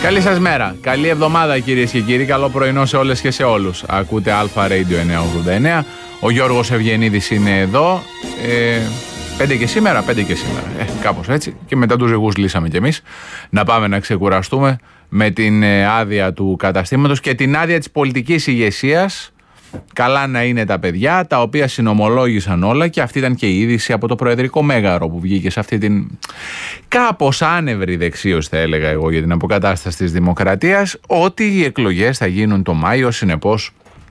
Καλή σας μέρα, καλή εβδομάδα κυρίες και κύριοι, καλό πρωινό σε όλες και σε όλους. Ακούτε Αλφα Radio 989, ο Γιώργος Ευγενίδης είναι εδώ, 5 και σήμερα, κάπως έτσι, και μετά τους ζυγούς λύσαμε κι εμείς. Να πάμε να ξεκουραστούμε με την άδεια του καταστήματος και την άδεια της πολιτικής ηγεσίας. Καλά να είναι τα παιδιά, τα οποία συνομολόγησαν όλα, και αυτή ήταν και η είδηση από το Προεδρικό Μέγαρο που βγήκε σε αυτή την κάπως άνευρη δεξίωση, θα έλεγα εγώ, για την αποκατάσταση της δημοκρατίας, ότι οι εκλογές θα γίνουν το Μάιο, συνεπώς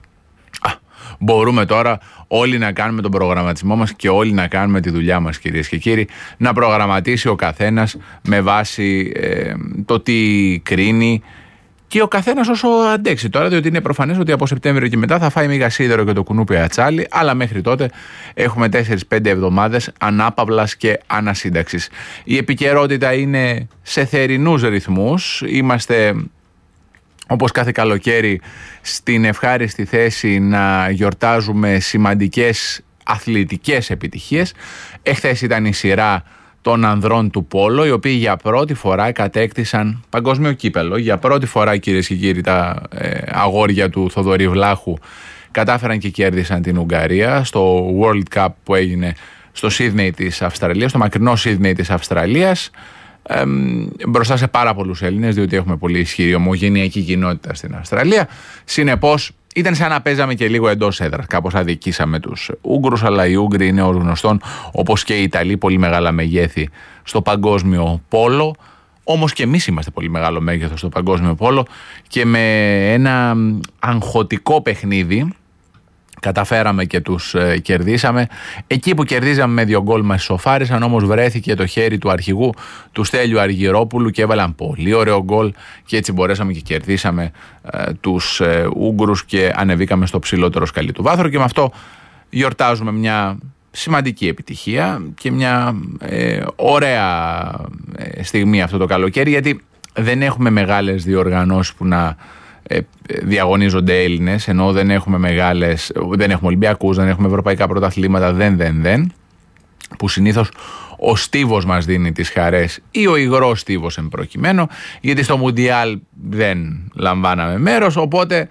μπορούμε τώρα όλοι να κάνουμε τον προγραμματισμό μας και όλοι να κάνουμε τη δουλειά μας, κυρίες και κύριοι, να προγραμματίσει ο καθένας με βάση το τι κρίνει και ο καθένας όσο αντέξει τώρα, διότι είναι προφανές ότι από Σεπτέμβριο και μετά θα φάει μίγα σίδερο και το κουνούπι ατσάλι, αλλά μέχρι τότε έχουμε 4-5 εβδομάδες ανάπαυλας και ανασύνταξης. Η επικαιρότητα είναι σε θερινούς ρυθμούς. Είμαστε, όπως κάθε καλοκαίρι, στην ευχάριστη θέση να γιορτάζουμε σημαντικές αθλητικές επιτυχίες. Εχθές ήταν η σειρά των ανδρών του πόλο, οι οποίοι για πρώτη φορά κατέκτησαν παγκόσμιο κύπελο. Για πρώτη φορά, κυρίες και κύριοι, τα αγόρια του Θοδωρή Βλάχου κατάφεραν και κέρδισαν την Ουγγαρία στο World Cup που έγινε στο Σίδνεϊ της Αυστραλίας, στο μακρινό Σίδνεϊ της Αυστραλίας, μπροστά σε πάρα πολλούς Έλληνες, διότι έχουμε πολύ ισχυρή ομογενειακή κοινότητα στην Αυστραλία. Συνεπώς ήταν σαν να παίζαμε και λίγο εντός έδρας. Κάπως αδικήσαμε τους Ούγγρους, αλλά οι Ούγγροι είναι ως γνωστόν, όπως και οι Ιταλοί, πολύ μεγάλα μεγέθη στο παγκόσμιο πόλο. Όμως και εμείς είμαστε πολύ μεγάλο μέγεθος στο παγκόσμιο πόλο, και με ένα αγχωτικό παιχνίδι καταφέραμε και τους κερδίσαμε. Εκεί που κερδίζαμε με 2 γκολ μας ισοφάρισαν, όμως βρέθηκε το χέρι του αρχηγού, του Στέλιου Αργυρόπουλου, και έβαλαν πολύ ωραίο γκολ, και έτσι μπορέσαμε και κερδίσαμε τους Ούγγρους και ανεβήκαμε στο ψηλότερο σκαλί του βάθρου, και με αυτό γιορτάζουμε μια σημαντική επιτυχία και μια ωραία στιγμή αυτό το καλοκαίρι, γιατί δεν έχουμε μεγάλες διοργανώσεις που να διαγωνίζονται Έλληνες, ενώ δεν έχουμε Ολυμπιακούς, δεν έχουμε ευρωπαϊκά πρωταθλήματα, δεν, που συνήθως ο στίβος μας δίνει τις χαρές, ή ο υγρός στίβος εν προκειμένου, γιατί στο Μουντιάλ δεν λαμβάναμε μέρος, οπότε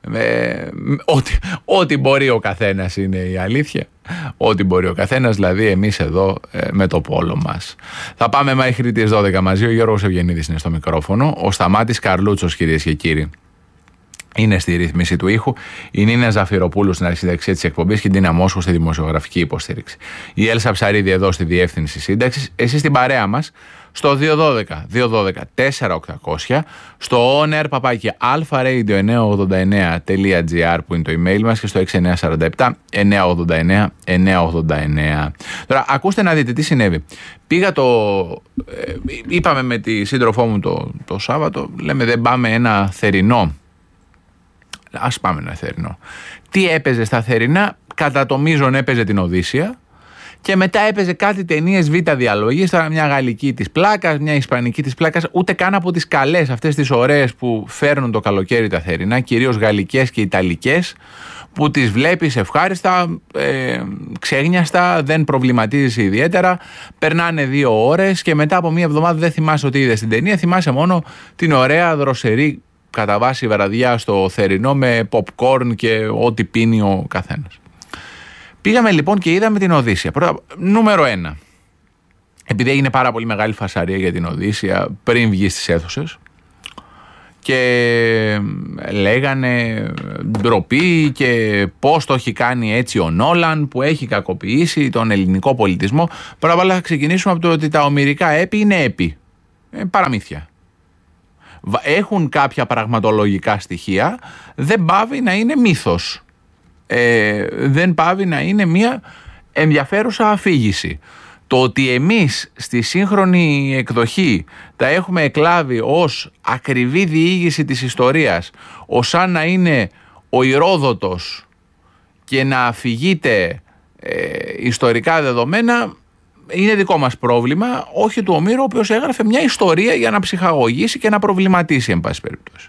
ό,τι μπορεί ο καθένας είναι η αλήθεια. Ό,τι μπορεί ο καθένας, δηλαδή εμείς εδώ με το πόλο μας. Θα πάμε μέχρι τις 12 μαζί. Ο Γιώργος Ευγενίδης είναι στο μικρόφωνο, ο Σταμάτης Καρλούτσος, κυρίες και κύριοι, είναι στη ρύθμιση του ήχου, η Νίνα Ζαφυροπούλου στην αρχιδεξία της εκπομπής και η Ντίνα Μόσχου στη δημοσιογραφική υποστήριξη. Η Έλσα Ψαρίδη εδώ στη διεύθυνση σύνταξης. Εσείς στην παρέα μας στο 212-212-4800, στο oner@alfaradio989.gr που είναι το email μας, και στο 6947-989-989. Τώρα ακούστε να δείτε τι συνέβη. Είπαμε με τη σύντροφό μου το Σάββατο, λέμε δεν πάμε ένα θερινό. Ας πάμε ένα θερινό. Τι έπαιζε στα θερινά? Κατά το μείζον έπαιζε την Οδύσσεια, και μετά έπαιζε κάτι ταινίες β' διαλογής, τώρα μια γαλλική της πλάκας, μια ισπανική της πλάκας, ούτε καν από τις καλές, αυτές τις ωραίες που φέρνουν το καλοκαίρι τα θερινά, κυρίως γαλλικές και ιταλικές, που τις βλέπεις ευχάριστα, ξέγνιαστα, δεν προβληματίζεσαι ιδιαίτερα, περνάνε 2 ώρες και μετά από μια εβδομάδα δεν θυμάσαι ότι είδες την ταινία, θυμάσαι μόνο την ωραία δροσερή κατά βάση βραδιά στο θερινό με popcorn και ό,τι πίνει ο καθένας. Πήγαμε λοιπόν και είδαμε την Οδύσσεια. Νούμερο 1. Επειδή έγινε πάρα πολύ μεγάλη φασαρία για την Οδύσσεια πριν βγει στις αίθουσες, και λέγανε ντροπή και πώς το έχει κάνει έτσι ο Νόλαν, που έχει κακοποιήσει τον ελληνικό πολιτισμό. Πρώτα απ' όλα θα ξεκινήσουμε από το ότι τα ομηρικά έπι είναι έπι. Παραμύθια. Έχουν κάποια πραγματολογικά στοιχεία, δεν πάβει να είναι μύθος. Δεν πάβει να είναι μια ενδιαφέρουσα αφήγηση. Το ότι εμείς στη σύγχρονη εκδοχή τα έχουμε εκλάβει ως ακριβή διήγηση της ιστορίας, ως σαν να είναι ο Ηρόδοτος και να αφηγείται ιστορικά δεδομένα, είναι δικό μας πρόβλημα, όχι του Ομήρου, ο οποίος έγραφε μια ιστορία για να ψυχαγωγήσει και να προβληματίσει, εν πάση περιπτώσει.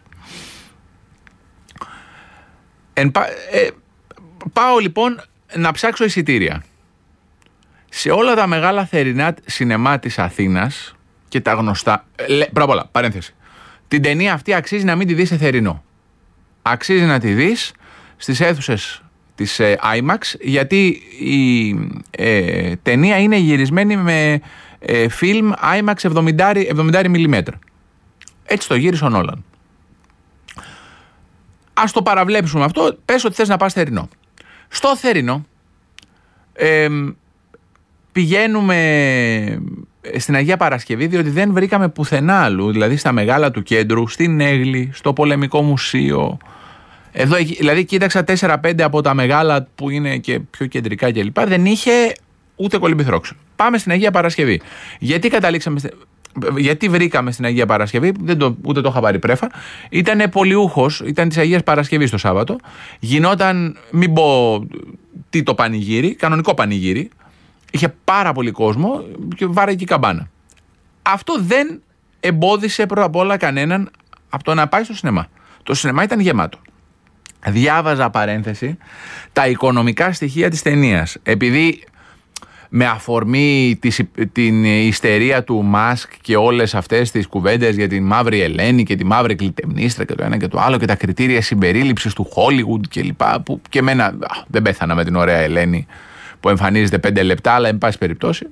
Πάω λοιπόν να ψάξω εισιτήρια. Σε όλα τα μεγάλα θερινά σινεμά της Αθήνας και τα γνωστά, πρώτα απ' όλα, παρένθεση, Την ταινία αυτή αξίζει να μην τη δεις σε θερινό. Αξίζει να τη δεις στις αίθουσες της IMAX, γιατί η ταινία είναι γυρισμένη με φιλμ IMAX 70 mm. Έτσι το γύρισε ο Νόλαν. Ας το παραβλέψουμε αυτό, πες ότι θες να πας θερινό. Στο θερινό πηγαίνουμε στην Αγία Παρασκευή, διότι δεν βρήκαμε πουθενά αλλού, δηλαδή στα μεγάλα του κέντρου, στην Αίγλη, στο Πολεμικό Μουσείο. Εδώ, δηλαδή κοίταξα 4-5 από τα μεγάλα που είναι και πιο κεντρικά κλπ. Δεν είχε ούτε κολυμπηθρόξο. Πάμε στην Αγία Παρασκευή. Γιατί βρήκαμε στην Αγία Παρασκευή, ούτε το είχα πάρει πρέφα, ήταν πολιούχος, ήταν της Αγίας Παρασκευής το Σάββατο. Γινόταν, μην πω τι το πανηγύρι, κανονικό πανηγύρι. Είχε πάρα πολύ κόσμο και βάρε και καμπάνα. Αυτό δεν εμπόδισε πρώτα απ' όλα κανέναν από το να πάει στο σινεμά. Το σινεμά ήταν γεμάτο. Διάβαζα παρένθεση τα οικονομικά στοιχεία της ταινίας. Επειδή με αφορμή την ιστερία του Μάσκ και όλες αυτές τις κουβέντες για τη μαύρη Ελένη και τη μαύρη κλητεμνίστρα και το ένα και το άλλο και τα κριτήρια συμπερίληψης του Hollywood και λοιπά, που και εμένα δεν πέθανα με την ωραία Ελένη που εμφανίζεται 5 λεπτά, αλλά εν πάση περιπτώσει.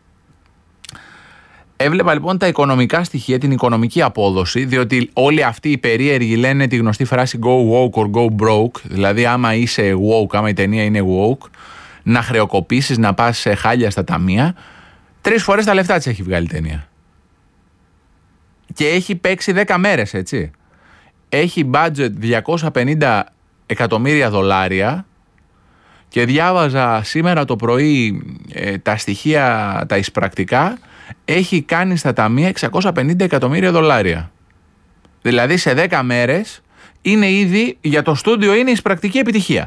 Έβλεπα λοιπόν τα οικονομικά στοιχεία, την οικονομική απόδοση, διότι όλοι αυτοί οι περίεργοι λένε τη γνωστή φράση go woke or go broke, δηλαδή άμα είσαι woke, άμα η ταινία είναι woke, να χρεοκοπήσεις, να πας σε χάλια στα ταμεία. 3 φορές τα λεφτά της έχει βγάλει η ταινία. Και έχει παίξει 10 μέρες, έτσι. Έχει budget $250 εκατομμύρια και διάβαζα σήμερα το πρωί τα στοιχεία, τα εισπρακτικά, έχει κάνει στα ταμεία $650 εκατομμύρια. Δηλαδή σε 10 μέρες είναι ήδη, για το στούντιο είναι εισπρακτική επιτυχία.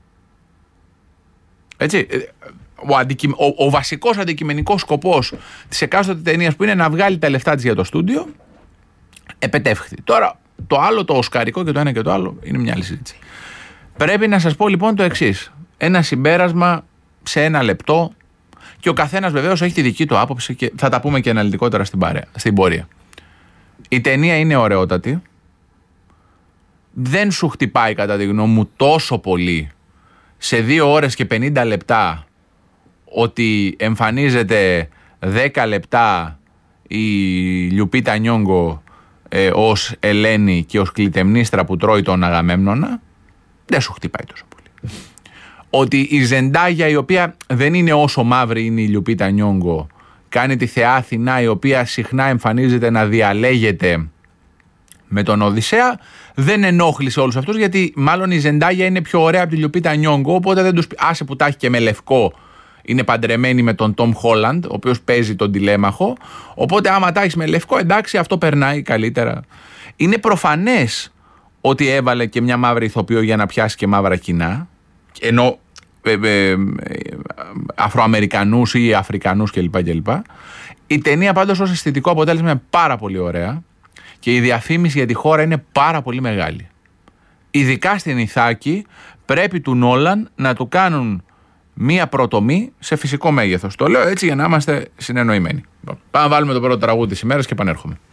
Έτσι, ο βασικός αντικειμενικός σκοπός της εκάστοτε ταινίας, που είναι να βγάλει τα λεφτά της για το στούντιο, επετεύχθη. Τώρα το άλλο, το οσκαρικό και το ένα και το άλλο είναι μια άλλη συζήτηση. Πρέπει να σας πω λοιπόν το εξής. Ένα συμπέρασμα σε 1 λεπτό, και ο καθένας βεβαίως έχει τη δική του άποψη και θα τα πούμε και αναλυτικότερα στην πορεία. Η ταινία είναι ωραιότατη. Δεν σου χτυπάει κατά τη γνώμη μου τόσο πολύ σε 2 ώρες και 50 λεπτά ότι εμφανίζεται 10 λεπτά η Λιουπίτα Νιόγκο ως Ελένη και ως κλητεμνίστρα που τρώει τον Αγαμέμνονα. Δεν σου χτυπάει τόσο πολύ. Ότι η Ζεντάγια, η οποία δεν είναι όσο μαύρη είναι η Λιουπίτα Νιόγκο, κάνει τη θεά Αθηνά, η οποία συχνά εμφανίζεται να διαλέγεται με τον Οδυσσέα, δεν ενόχλησε όλους αυτούς, γιατί μάλλον η Ζεντάγια είναι πιο ωραία από τη Λιουπίτα Νιόγκο, οπότε δεν τους άσε που τα έχει και με λευκό, είναι παντρεμένη με τον Τόμ Χόλαντ, ο οποίος παίζει τον τηλέμαχο, οπότε άμα τα έχεις με λευκό, εντάξει, αυτό περνάει καλύτερα. Είναι προφανές ότι έβαλε και μια μαύρη ηθοποιό για να πιάσει και μαύρα κοινά, ενώ Αφροαμερικανούς ή Αφρικανούς κλπ. Η ταινία πάντως ως αισθητικό αποτέλεσμα είναι πάρα πολύ ωραία και η διαφήμιση για τη χώρα είναι πάρα πολύ μεγάλη. Ειδικά στην Ιθάκη πρέπει του Νόλαν να του κάνουν μία προτομή σε φυσικό μέγεθος. Το λέω έτσι για να είμαστε συνεννοημένοι. Πάμε να βάλουμε το πρώτο τραγούδι της ημέρας και επανέρχομαι.